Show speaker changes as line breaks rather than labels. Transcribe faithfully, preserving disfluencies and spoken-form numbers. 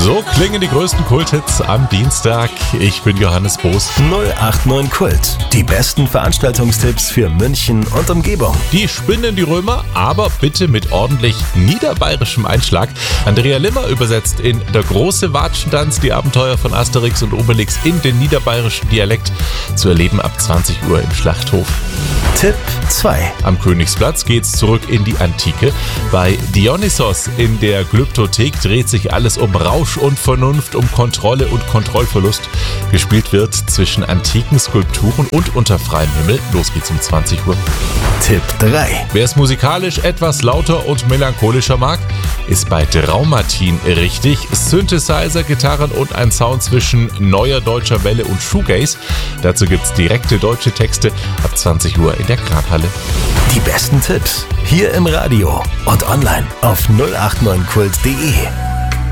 So klingen die größten Kulthits am Dienstag. Ich bin Johannes Boos.
null acht neun Kult. Die besten Veranstaltungstipps für München und Umgebung.
Die spinnen die Römer, aber bitte mit ordentlich niederbayerischem Einschlag. Andrea Limmer übersetzt in Der große Watschentanz die Abenteuer von Asterix und Obelix in den niederbayerischen Dialekt. Zu erleben ab zwanzig Uhr im Schlachthof.
Tipp zwei.
Am Königsplatz geht's zurück in die Antike. Bei Dionysos in der Glyptothek dreht sich alles um Rausch und Vernunft, um Kontrolle und Kontrollverlust. Gespielt wird zwischen antiken Skulpturen und unter freiem Himmel. Los geht's um zwanzig Uhr.
Tipp drei.
Wer es musikalisch etwas lauter und melancholischer mag, ist bei Traumatin richtig. Synthesizer, Gitarren und ein Sound zwischen neuer deutscher Welle und Shoegaze. Dazu gibt's direkte deutsche Texte ab zwanzig Uhr in der Grabhalle.
Die besten Tipps hier im Radio und online auf null acht neun kult punkt de.